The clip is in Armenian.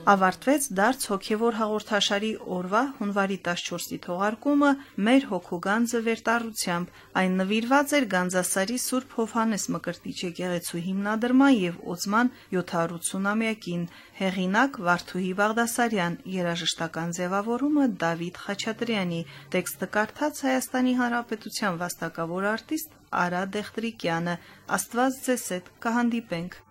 Ավարտվեց դարձ հոգևոր հաղորդաշարի օրվա հունվարի 14-ի թողարկումը մեր հոգու գանձը վերտառությամբ։ Այն նվիրված էր Գանձասարի Սուրբ Հովհաննես Մկրտիչ եկեղեցու հիմնադրման եւ օծման 780-ամյակին։ Հեղինակ Վարդուհի Բաղդասարյան, երաժշտական ձևավորումը Դավիթ Խաչատրյանի, տեքստը կարդաց Հայաստանի Հանրապետության վաստակավոր արտիստ Արա Դեղտրիկյանը։ Աստված ձեզ հետ, կհանդիպենք։